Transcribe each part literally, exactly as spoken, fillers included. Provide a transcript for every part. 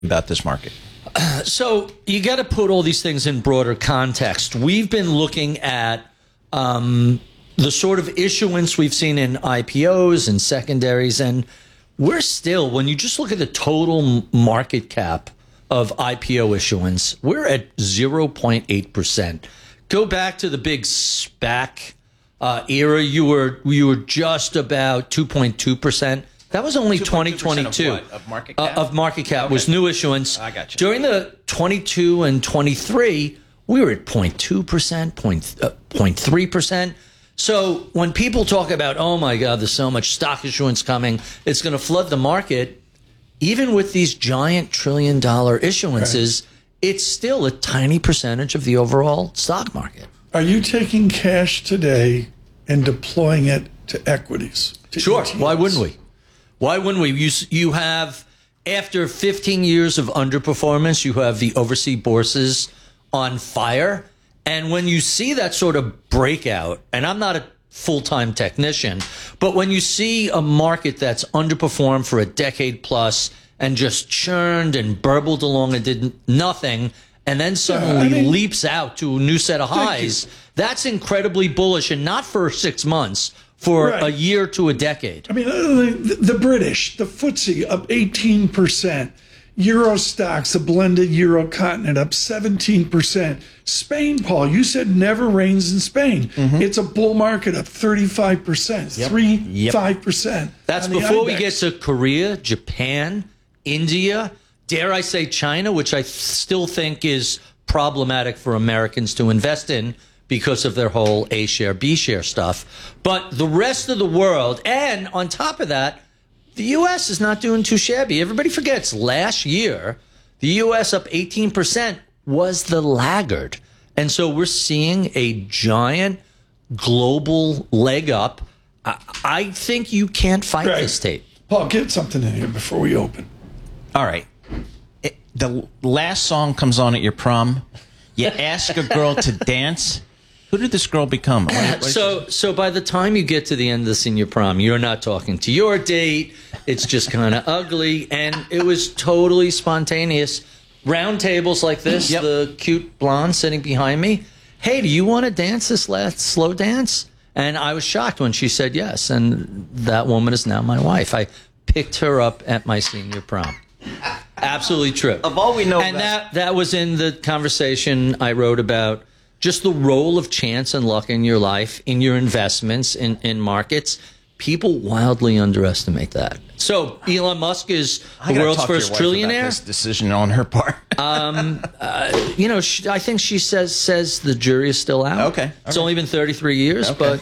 about this market? So you got to put all these things in broader context. We've been looking at um, the sort of issuance we've seen in I P Os and secondaries, and we're still, when you just look at the total market cap of I P O issuance, we're at zero point eight percent. Go back to the big SPAC uh, era, you were you were just about two point two percent. That was only twenty twenty-two. Of, what? Of market cap? Uh, of market cap okay. was new issuance. I got you. During the twenty-two and twenty-three, we were at zero point two percent, zero point three percent. So when people talk about, oh my God, there's so much stock issuance coming, it's going to flood the market, even with these giant trillion dollar issuances, right. It's still a tiny percentage of the overall stock market. Are you taking cash today and deploying it to equities? To sure. E T Fs? Why wouldn't we? Why wouldn't we? You, you have, after fifteen years of underperformance, you have the overseas bourses on fire. And when you see that sort of breakout, and I'm not a full-time technician, but when you see a market that's underperformed for a decade plus and just churned and burbled along and did nothing, and then suddenly yeah, I mean, leaps out to a new set of highs, that's incredibly bullish, and not for six months. For right. a year to a decade. I mean, the, the British, the F T S E up eighteen percent. Euro stocks, the blended Euro continent, up seventeen percent. Spain, Paul, you said never rains in Spain. Mm-hmm. It's a bull market up thirty-five percent, yep. three, yep. five percent. That's before we get to Korea, Japan, India, dare I say China, which I still think is problematic for Americans to invest in, because of their whole A share, B share stuff. But the rest of the world, and on top of that, the U S is not doing too shabby. Everybody forgets last year, the U S up eighteen percent was the laggard. And so we're seeing a giant global leg up. I, I think you can't fight right. this tape. Paul, get something in here before we open. All right. It, the last song comes on at your prom. You ask a girl to dance. Who did this girl become? What, what so, so by the time you get to the end of the senior prom, you're not talking to your date. It's just kind of ugly, and it was totally spontaneous. Round tables like this, yep. The cute blonde sitting behind me. Hey, do you want to dance this last slow dance? And I was shocked when she said yes, and that woman is now my wife. I picked her up at my senior prom. Absolutely true. Of all we know, and that that was in the conversation I wrote about. Just the role of chance and luck in your life, in your investments, in, in markets. People wildly underestimate that. So Elon Musk is the world's first trillionaire. This decision on her part. um, uh, you know, she, I think she says says the jury is still out. Okay, it's right. only been thirty-three years, okay.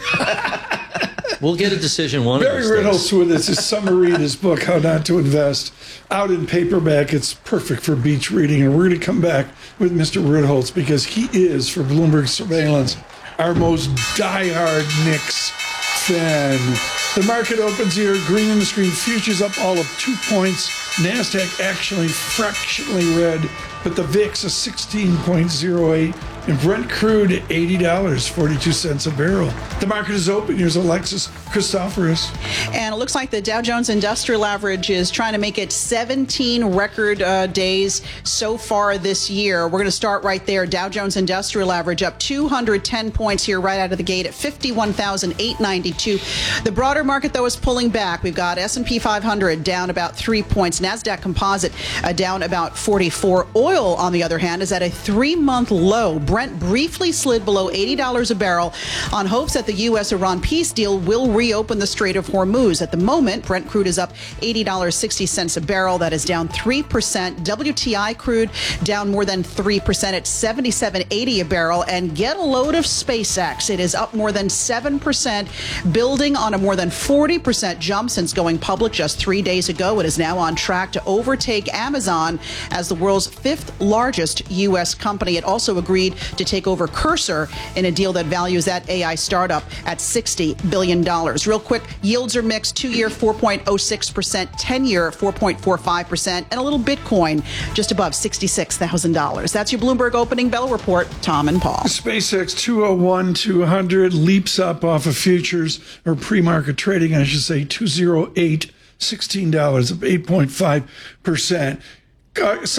but we'll get a decision one Barry of those Ritholtz with us. His summer read, his book, How Not to Invest, out in paperback. It's perfect for beach reading. And we're going to come back with Mister Ritholtz because he is, for Bloomberg Surveillance, our most diehard Knicks fan. The market opens here, green in the screen, futures up all of two points. NASDAQ actually fractionally red, but the V I X is sixteen point oh eight, and Brent crude at eighty dollars and forty-two cents a barrel. The market is open. Here's Alexis Christoforous. And it looks like the Dow Jones Industrial Average is trying to make it seventeen record uh, days so far this year. We're going to start right there. Dow Jones Industrial Average up two hundred ten points here right out of the gate at fifty-one thousand eight hundred ninety-two. The broader market, though, is pulling back. We've got S and P five hundred down about three points. NASDAQ Composite uh, down about forty-four. Oil, on the other hand, is at a three-month low. Brent briefly slid below eighty dollars a barrel on hopes that the U S Iran peace deal will reopen the Strait of Hormuz. At the moment, Brent crude is up eighty dollars and sixty cents a barrel. That is down three percent. W T I crude down more than three percent at seventy-seven eighty a barrel. And get a load of SpaceX. It is up more than seven percent, building on a more than forty percent jump since going public just three days ago. It is now on track to overtake Amazon as the world's fifth largest U S company. It also agreed to take over Cursor in a deal that values that A I startup at sixty billion dollars. Real quick, yields are mixed. Two-year, four point oh six percent. ten-year, four point four five percent. And a little Bitcoin just above sixty-six thousand dollars. That's your Bloomberg Opening Bell Report. Tom and Paul. SpaceX two oh one two hundred leaps up off of futures, or pre-market trading, I should say, two oh eight, sixteen dollars, up eight point five percent. uh,